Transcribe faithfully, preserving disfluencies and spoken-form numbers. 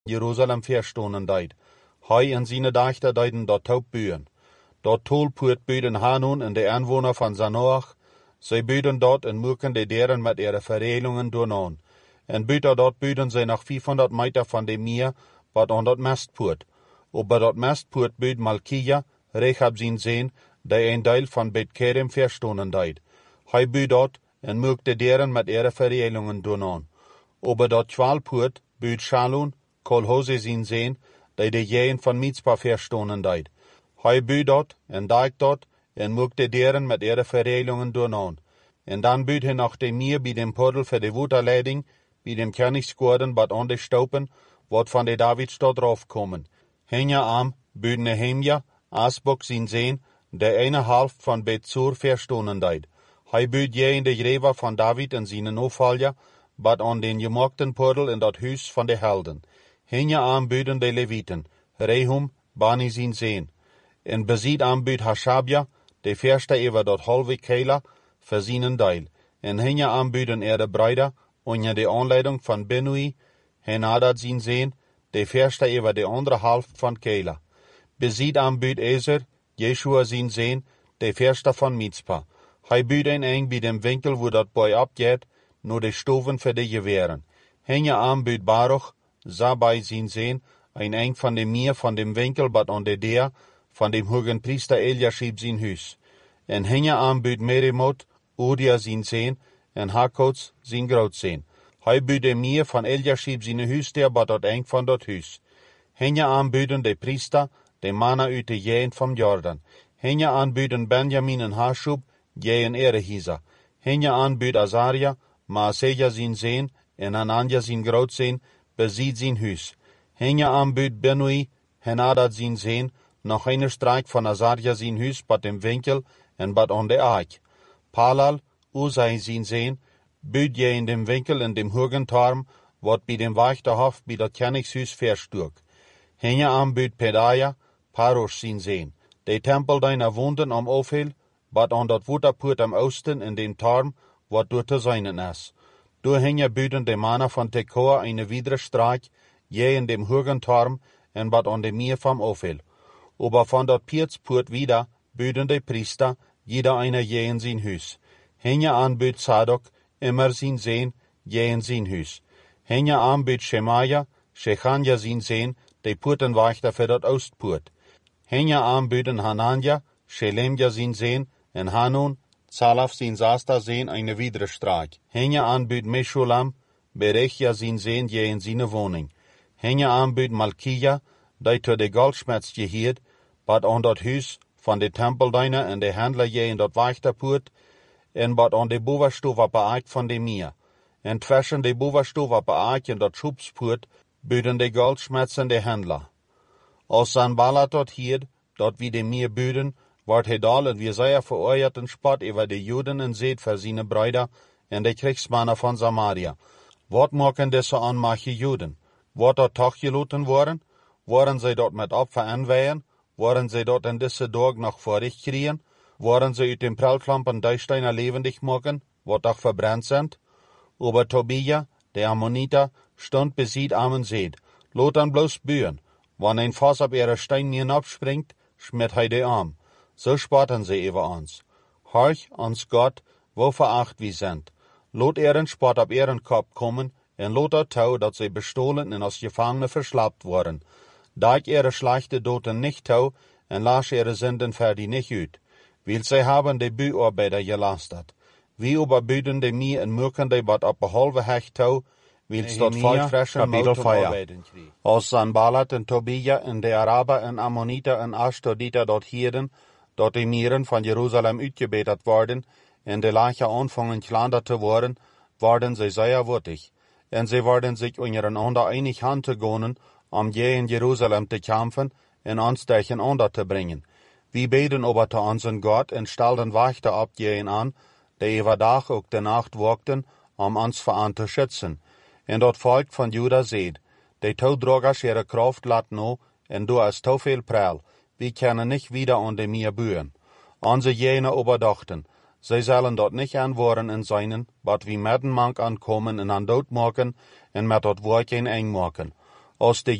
Jerusalem verstonen deid. Hei en seine Deichter deiden dort taub bühen. Dort tolpuert büden Hanun en de Anwohner van Zanoach, zij büden dort en muken de deren met ihre Verregelungen doornon. En büter dort büden zij nog vierhonderd Meter van de Meer, wat on dort Mestpoort. Ober dort Mestpoort büd Malkia, Rechab zijn zeen, die een deel van Bet Kerem verstonen deid. Hij büd dort en muk de deren met ihre Verregelungen doornon. Ober dort Twaalpoort büd Shalun, Kolhose zijn zeen, die de jeen van Mitzpah verstonen deid. Hij büd dort en daik dort en muk de deren met ihre Verregelungen doornon. En dan büd hij nog de Meer bij dem Poddel voor de Waterleiding, bij dem Königsgorden bad on de Stopen, wat van de Davidstad raufkomen. Henja am büd Nehemia, Asbok zijn zeen, de ene half van Bet-Zur verstonen deid. Hij büd je in de Greva van David en zijn Nofalja, bad on den gemockten Poddel in dat huis van de Helden. Henja am büden de Leviten, Rehum, Bani zijn zeen. En bezit am büd Hashabja, de verste over dat halve Kela, voor zijn deel. En henja am büden er de Breider, onder de aanleiding van Benui, Henadad zijn zeen, de verste over de andere half van Kela. Bezit am büd Ezer, Jeshua zijn zeen, de verste van Mitzpah. Hij büd een eng bij dem winkel wo dat boy abgeht, no de stoven voor de geweren. Henja am büd Baruch, Zabai zijn zeen, een eng van de meer van dem winkel bad on de deur, van dem hogen priester Eliashib zijn huis. En henja am büd Meremot, Udia zijn zeen, en Hakots zijn groot zeen. Hij büd de meer van Eliashib zijn huis der bad dat eng van dat huis. Henja aanbuden de priester, de mannen uit de jeen van Jordan. Henja aanbuden Benjamin en Hashub, jeen Erehisa. Henja aanbud Azaria, Maaseja zijn zeen, en Ananja zijn groot zeen, bezit zijn huis. Henja aanbud Benui, Henadad zijn zeen, nog een strijk van Azaria zijn huis, bad dem winkel en bad on de aak. Palal, Uzai zijn zeen, büd je in dem winkel in dem Hugentarm, wat bij dem Wachterhof bij dat Königshuis verstuk. Henja aanbud Pedaya, Parosh zijn zeen. De tempel deiner woonden om Ophel, bad on dat Waterpoort am Oosten in dem Tarm, wat door te zijnen is. Door henja büden de mannen van Tekoa eine widere straak, je in dem Hugentarm, en bad on de Meer van Ophel. Aber van dat Piertspoort wieder, büden de priester, jeder einer je in zijn huis. Henja aanbud Sadok, immer zijn zeen, je in zijn huis. Henja aanbud Shemaja, Shechanja zijn zeen, de poortenwachter voor dat Oostpoort. Henja aanbuden Hananja, Shelemja zijn zeen, en Hanun, Salaf zijn zasta zeen eine widere straak. Henja aanbud Meshulam, Berechja zijn zeen, je in zijn woning. Henja aanbud Malkia, die to de Goldschmetz geheerd, bad on dat huis van de tempeldiener en de handler je in dat Wachterpoort, en bad on de bovenstoel beaakt van de Meer. En tussen de bovenstoel beaakt en dat Schubspoort, büden de Goldschmetz en de handler. Als Sanballat dort hierd, dat wie de Meer büden, wordt hij dal en wie zeer verooret en spot over de Juden en zeet voor zijn Brüder en de Kriegsmannen van Samaria. Wat maken deze aanmache Juden? Wordt dat toch geloten worden? Worden zij dort met Opfer aanweihen? Worden zij dort in deze dag nog voorrecht kriegen? Worden zij uit den Prellklampen Deichsteiner levendig maken, wat doch verbrannt sind? Aber Tobia, der Ammoniter, stund bezieht am Seed. Lot an bloß bühen. Wann ein Fass ab ihre Steine hinabspringt, schmiert hij de Arm. So spotten sie über uns. Horch uns Gott, wo veracht wir sind. Lot ihren Spott ab ihren Kopf kommen, en lot dat tau, dat sie bestohlen en als Gefangene verschlappt worden. Da ich ihre schlechte Doten nicht tau, en lasch ihre Sünden für die nicht ut. Weil sie haben de Büarbeiter gelastet. Wie überbüden de mir en mürken de bat ab behalve hecht tau, weil dort voll frischen Motum arbeiten krieg. Als Sanballat en Tobia en de Araber en Ammoniter en Ashdoditer dort hierden, dort die Mieren van Jerusalem uitgebetert worden, en de Lacher anfangen klander te worden, worden sie sehr wurtig. En sie worden sich untereinander einig hand te gonen, om je in Jerusalem te kämpfen en ons tegenander te brengen. Wir beten aber zu unseren Gott en stelden Wachter ab jeen an, die über Tag ook de Nacht wakten, om ons veran te schützen. En dat volk van Juda seht, de Taudrogers ihre Kraft lat no, en du hast to viel Prall, wir können nicht wieder an de Meer bühen. Unsere jene überdachten, sie sollen dort nicht anwohren in seinen, bat wie Mettenmank ankommen en an dood maken, en met dat Wort eng maken. als de